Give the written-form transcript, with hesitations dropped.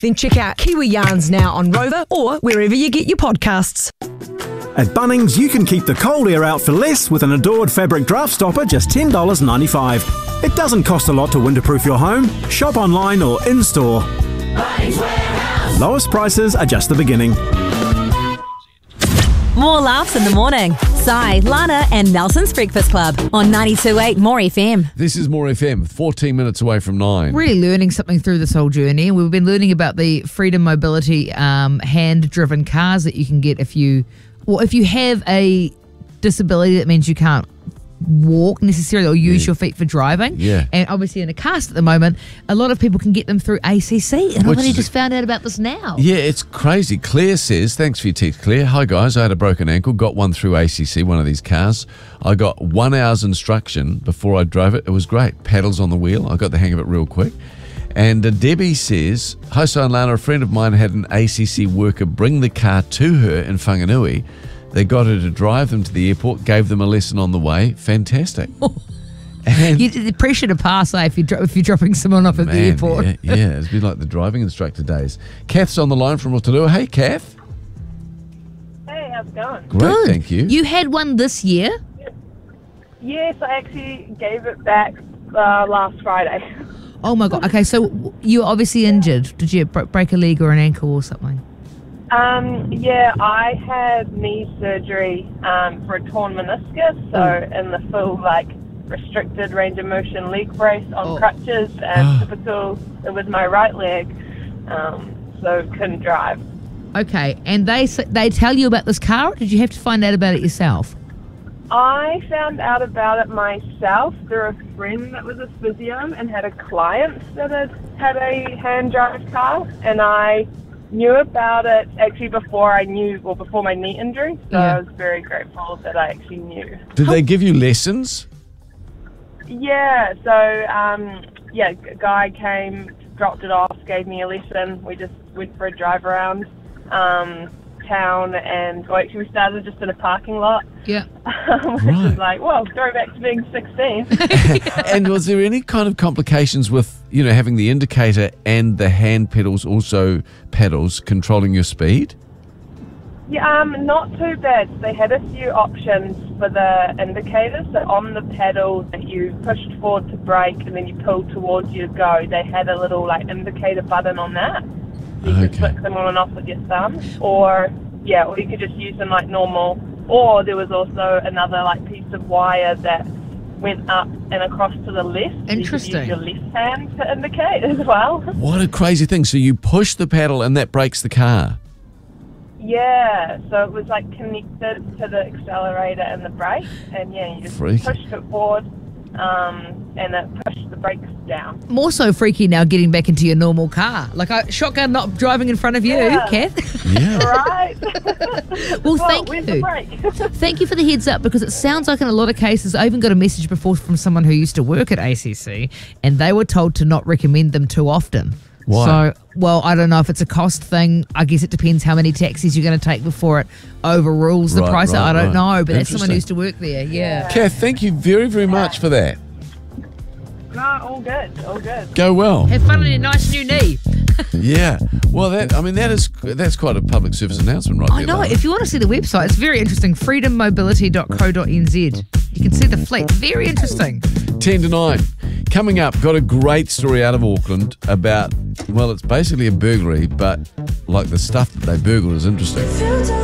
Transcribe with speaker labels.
Speaker 1: Then check out Kiwi Yarns now on Rover or wherever you get your podcasts.
Speaker 2: At Bunnings, you can keep the cold air out for less with an Adored fabric draft stopper, just $10.95. It doesn't cost a lot to winterproof your home. Shop online or in-store.
Speaker 3: Bunnings Warehouse.
Speaker 2: Lowest prices are just the beginning.
Speaker 4: More laughs in the morning. Sai, Lana and Nelson's Breakfast Club on 92.8 More FM.
Speaker 5: This is More FM, 14 minutes away from 9.
Speaker 6: Really learning something through this whole journey. We've been learning about the Freedom Mobility hand-driven cars that you can get if you have a disability that means you can't walk necessarily or use your feet for driving.
Speaker 5: Yeah.
Speaker 6: And obviously in a cast at the moment, a lot of people can get them through ACC. And I've only just found out about this now.
Speaker 5: Yeah, it's crazy. Claire says, thanks for your text, Claire. Hi, guys. I had a broken ankle, got one through ACC, one of these cars. I got 1 hour's instruction before I drove it. It was great. Paddles on the wheel. I got the hang of it real quick. And Debbie says, hi, Sai and Lana. A friend of mine had an ACC worker bring the car to her in Whanganui. They got her to drive them to the airport, gave them a lesson on the way. Fantastic. And
Speaker 6: The pressure to pass if you're dropping someone off at the airport.
Speaker 5: Yeah, it's been like the driving instructor days. Kath's on the line from Rotorua. Hey, Kath.
Speaker 7: Hey, how's it going?
Speaker 5: Great,
Speaker 6: Good.
Speaker 5: thank you.
Speaker 6: You had one this year?
Speaker 7: Yes, I actually gave it back last Friday.
Speaker 6: Oh my God. Okay, so you were obviously injured. Did you break a leg or an ankle or something?
Speaker 7: Yeah, I had knee surgery for a torn meniscus, so in the full restricted range of motion leg brace on crutches, and typical, it was my right leg, so couldn't drive.
Speaker 6: Okay, and they tell you about this car, or did you have to find out about it yourself?
Speaker 7: I found out about it myself through a friend that was a physio and had a client that had a hand drive car, and I knew about it actually before my knee injury, so
Speaker 6: Yeah.
Speaker 7: I was very grateful that I actually knew.
Speaker 5: Did they give you lessons?
Speaker 7: Yeah, so a guy came, dropped it off, gave me a lesson. We just went for a drive around town, and we started just in a parking lot.
Speaker 6: Yeah.
Speaker 7: Which is throwback to being 16.
Speaker 5: And was there any kind of complications with, having the indicator and the hand pedals, also pedals, controlling your speed?
Speaker 7: Yeah, not too bad. They had a few options for the indicators. So on the pedal that you pushed forward to brake and then you pulled towards you to go, they had a little indicator button on that. You could flick them on and off with your thumb, or you could just use them like normal. Or there was also another piece of wire that went up and across to the left.
Speaker 6: Interesting.
Speaker 7: So you could use your left hand to indicate as well.
Speaker 5: What a crazy thing. So you push the pedal and that brakes the car.
Speaker 7: Yeah, so it was connected to the accelerator and the brake, and you just
Speaker 5: Freak.
Speaker 7: pushed it forward, and it pushed the brakes down.
Speaker 6: More so freaky now getting back into your normal car. Shotgun not driving in front of you,
Speaker 7: Yeah.
Speaker 6: Kath.
Speaker 5: Yeah.
Speaker 7: Right?
Speaker 6: Well, thank
Speaker 7: where's the
Speaker 6: you.
Speaker 7: brake?
Speaker 6: Thank you for the heads up, because it sounds like in a lot of cases, I even got a message before from someone who used to work at ACC, and they were told to not recommend them too often.
Speaker 5: Why?
Speaker 6: So, I don't know if it's a cost thing. I guess it depends how many taxis you're going to take before it overrules the price. I don't know, but that's someone who used to work there. Yeah.
Speaker 5: Kath, thank you very, very much for that.
Speaker 7: No, all good, all good.
Speaker 5: Go well.
Speaker 6: Have fun on your nice new knee.
Speaker 5: Yeah. Well, that's quite a public service announcement right there.
Speaker 6: I know.
Speaker 5: Lana.
Speaker 6: If you want to see the website, it's very interesting. freedommobility.co.nz. You can see the fleet. Very interesting.
Speaker 5: 10 to 9. Coming up, got a great story out of Auckland about, it's basically a burglary, but the stuff that they burgled is interesting.